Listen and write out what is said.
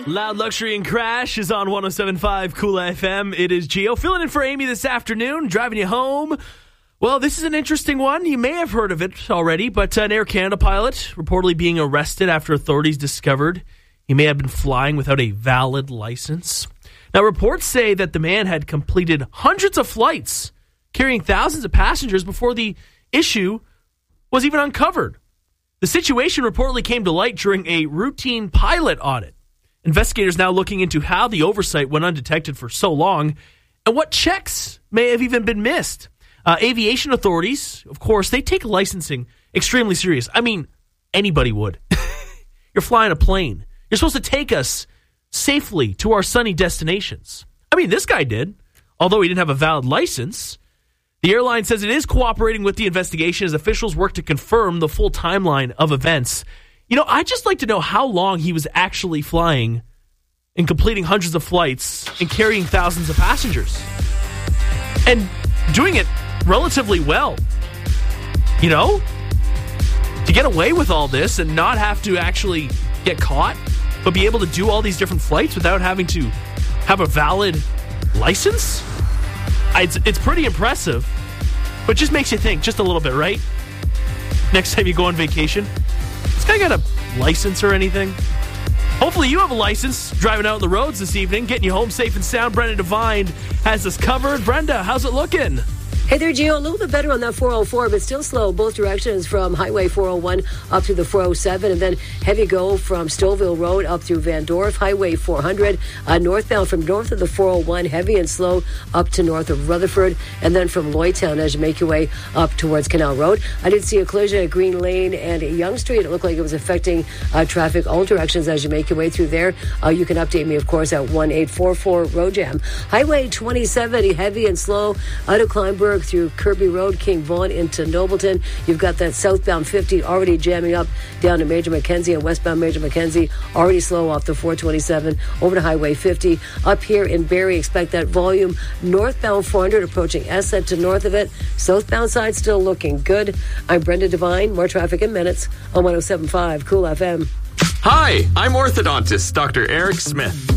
Loud Luxury and Crash is on 107.5 Cool FM. It is Gio filling in for Amy this afternoon, driving you home. Well, this is an interesting one. You may have heard of it already, but an Air Canada pilot reportedly being arrested after authorities discovered he may have been flying without a valid license. Now, reports say that the man had completed hundreds of flights, carrying thousands of passengers before the issue was even uncovered. The situation reportedly came to light during a routine pilot audit. Investigators now looking into how the oversight went undetected for so long and what checks may have even been missed. Aviation authorities, of course, they take licensing extremely serious. I mean, anybody would. You're flying a plane. You're supposed to take us safely to our sunny destinations. I mean, this guy did, although he didn't have a valid license. The airline says it is cooperating with the investigation as officials work to confirm the full timeline of events. You know, I'd just like to know how long he was actually flying and completing hundreds of flights and carrying thousands of passengers. And doing it relatively well. You know? To get away with all this and not have to actually get caught, but be able to do all these different flights without having to have a valid license? It's pretty impressive, but just makes you think just a little bit, right? Next time you go on vacation, this guy got a license or anything? Hopefully you have a license driving out on the roads this evening, getting you home safe and sound. Brenda Devine has us covered. Brenda, how's it looking? Hey there, Gio. A little bit better on that 404, but still slow both directions from Highway 401 up to the 407, and then heavy go from Stouffville Road up through Van Dorp, Highway 400, northbound from north of the 401, heavy and slow up to north of Rutherford, and then from Lloydtown as you make your way up towards Canal Road. I did see a collision at Green Lane and Yonge Street. It looked like it was affecting traffic all directions as you make your way through there. You can update me, of course, at 1844 Road Jam. Highway 27, heavy and slow out of Kleinberg through Kirby Road, King Vaughan into Nobleton. You've got that southbound 50 already jamming up down to Major Mackenzie, and westbound Major Mackenzie already slow off the 427 over to Highway 50. Up here in Barrie, expect that volume northbound 400 approaching Esset to north of it. Southbound side still looking good. I'm Brenda Devine. More traffic in minutes on 107.5 Cool FM. Hi, I'm orthodontist Dr. Eric Smith.